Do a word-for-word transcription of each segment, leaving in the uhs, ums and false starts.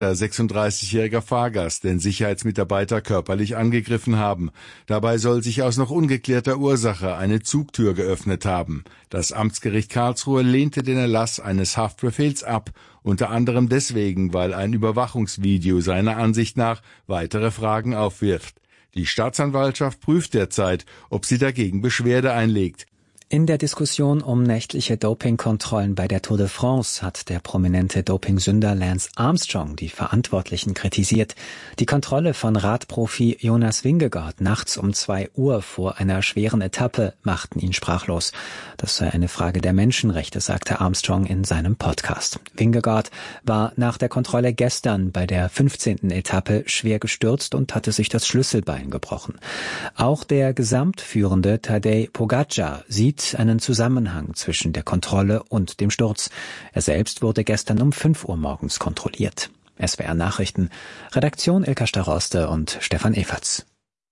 Ein sechsunddreißigjähriger Fahrgast, den Sicherheitsmitarbeiter körperlich angegriffen haben. Dabei soll sich aus noch ungeklärter Ursache eine Zugtür geöffnet haben. Das Amtsgericht Karlsruhe lehnte den Erlass eines Haftbefehls ab, unter anderem deswegen, weil ein Überwachungsvideo seiner Ansicht nach weitere Fragen aufwirft. Die Staatsanwaltschaft prüft derzeit, ob sie dagegen Beschwerde einlegt. In der Diskussion um nächtliche Dopingkontrollen bei der Tour de France hat der prominente Dopingsünder Lance Armstrong die Verantwortlichen kritisiert. Die Kontrolle von Radprofi Jonas Vingegaard nachts um zwei Uhr vor einer schweren Etappe machten ihn sprachlos. Das sei eine Frage der Menschenrechte, sagte Armstrong in seinem Podcast. Vingegaard war nach der Kontrolle gestern bei der fünfzehnten Etappe schwer gestürzt und hatte sich das Schlüsselbein gebrochen. Auch der Gesamtführende Tadej Pogačar sieht einen Zusammenhang zwischen der Kontrolle und dem Sturz. Er selbst wurde gestern um fünf Uhr morgens kontrolliert. S W R Nachrichten, Redaktion Ilka Staroste und Stefan Everts.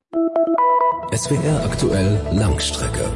S W R aktuell Langstrecke.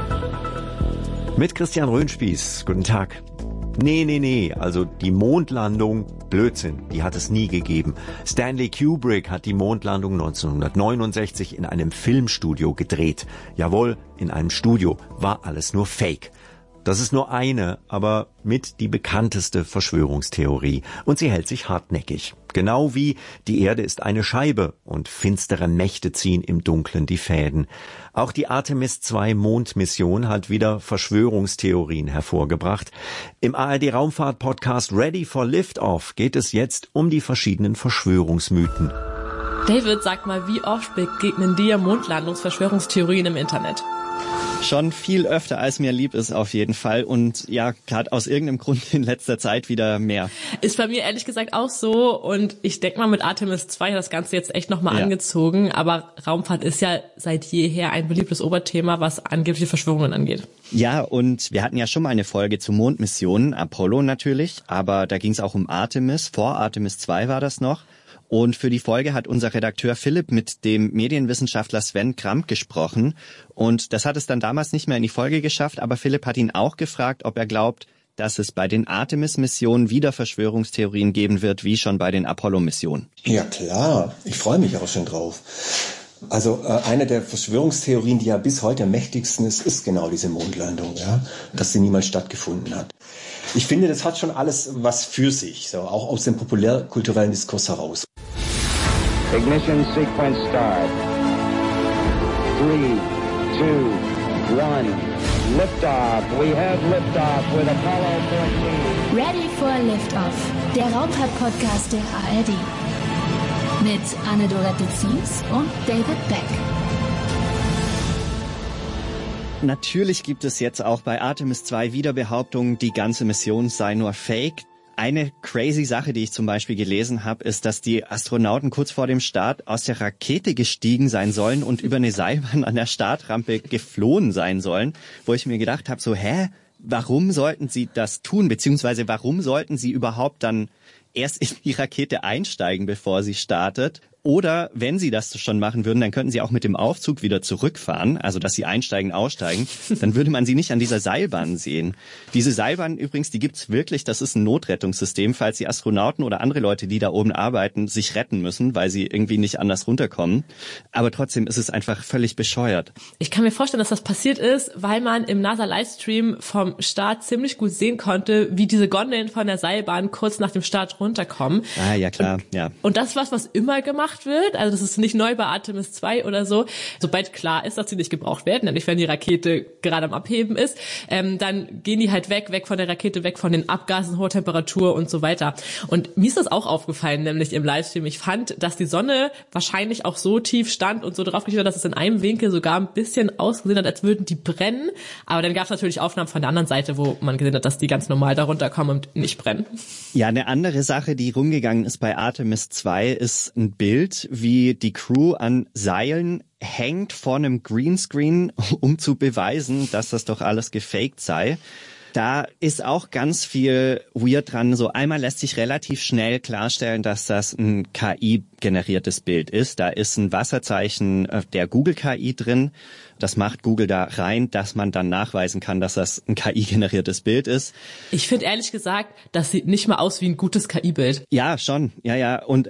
Mit Christian Röhnspieß. Guten Tag. Nee, nee, nee, also die Mondlandung, Blödsinn, die hat es nie gegeben. Stanley Kubrick hat die Mondlandung neunzehnhundertneunundsechzig in einem Filmstudio gedreht. Jawohl, in einem Studio, war alles nur Fake. Das ist nur eine, aber mit die bekannteste Verschwörungstheorie. Und sie hält sich hartnäckig. Genau wie die Erde ist eine Scheibe und finstere Mächte ziehen im Dunkeln die Fäden. Auch die Artemis zwei Mondmission hat wieder Verschwörungstheorien hervorgebracht. Im A R D-Raumfahrt-Podcast Ready for Liftoff geht es jetzt um die verschiedenen Verschwörungsmythen. David, sag mal, wie oft begegnen dir Mondlandungsverschwörungstheorien im Internet? Schon viel öfter, als mir lieb ist, auf jeden Fall. Und ja, gerade aus irgendeinem Grund in letzter Zeit wieder mehr. Ist bei mir ehrlich gesagt auch so. Und ich denke mal, mit Artemis zwei hat das Ganze jetzt echt nochmal ja. angezogen. Aber Raumfahrt ist ja seit jeher ein beliebtes Oberthema, was angebliche Verschwörungen angeht. Ja, und wir hatten ja schon mal eine Folge zu Mondmissionen, Apollo natürlich. Aber da ging es auch um Artemis. Vor Artemis zwei war das noch. Und für die Folge hat unser Redakteur Philipp mit dem Medienwissenschaftler Sven Kramp gesprochen. Und das hat es dann damals nicht mehr in die Folge geschafft. Aber Philipp hat ihn auch gefragt, ob er glaubt, dass es bei den Artemis-Missionen wieder Verschwörungstheorien geben wird, wie schon bei den Apollo-Missionen. Ja klar, ich freue mich auch schon drauf. Also äh, eine der Verschwörungstheorien, die ja bis heute am mächtigsten ist, ist genau diese Mondlandung, ja, dass sie niemals stattgefunden hat. Ich finde, das hat schon alles was für sich, so auch aus dem populärkulturellen Diskurs heraus. Ignition sequence start. Three, two, one. Liftoff. We have liftoff with Apollo thirteen. Ready for Liftoff. Der Raumfahrt-Podcast der A R D. Mit Anne-Dorette Zies und David Beck. Natürlich gibt es jetzt auch bei Artemis zwei wieder Behauptungen, die ganze Mission sei nur Fake. Eine crazy Sache, die ich zum Beispiel gelesen habe, ist, dass die Astronauten kurz vor dem Start aus der Rakete gestiegen sein sollen und über eine Seilbahn an der Startrampe geflohen sein sollen, wo ich mir gedacht habe, so, hä, warum sollten sie das tun, beziehungsweise warum sollten sie überhaupt dann erst in die Rakete einsteigen, bevor sie startet? Oder wenn sie das schon machen würden, dann könnten sie auch mit dem Aufzug wieder zurückfahren, also dass sie einsteigen, aussteigen. Dann würde man sie nicht an dieser Seilbahn sehen. Diese Seilbahn übrigens, die gibt's wirklich, das ist ein Notrettungssystem, falls die Astronauten oder andere Leute, die da oben arbeiten, sich retten müssen, weil sie irgendwie nicht anders runterkommen. Aber trotzdem ist es einfach völlig bescheuert. Ich kann mir vorstellen, dass das passiert ist, weil man im NASA-Livestream vom Start ziemlich gut sehen konnte, wie diese Gondeln von der Seilbahn kurz nach dem Start runterkommen. Ah, ja klar, und, ja. Und das ist was, was immer gemacht wird, also das ist nicht neu bei Artemis zwei oder so, sobald klar ist, dass sie nicht gebraucht werden, nämlich wenn die Rakete gerade am Abheben ist, ähm, dann gehen die halt weg, weg von der Rakete, weg von den Abgasen, hoher Temperatur und so weiter. Und mir ist das auch aufgefallen, nämlich im Livestream. Ich fand, dass die Sonne wahrscheinlich auch so tief stand und so drauf gerichtet hat, dass es in einem Winkel sogar ein bisschen ausgesehen hat, als würden die brennen, aber dann gab es natürlich Aufnahmen von der anderen Seite, wo man gesehen hat, dass die ganz normal darunter kommen und nicht brennen. Ja, eine andere Sache, die rumgegangen ist bei Artemis zwei, ist ein Bild, wie die Crew an Seilen hängt vor einem Greenscreen, um zu beweisen, dass das doch alles gefaked sei. Da ist auch ganz viel weird dran. So einmal lässt sich relativ schnell klarstellen, dass das ein K I-generiertes Bild ist. Da ist ein Wasserzeichen der Google-K I drin. Das macht Google da rein, dass man dann nachweisen kann, dass das ein K I-generiertes Bild ist. Ich finde ehrlich gesagt, das sieht nicht mal aus wie ein gutes K I-Bild. Ja, schon. Ja, ja. Und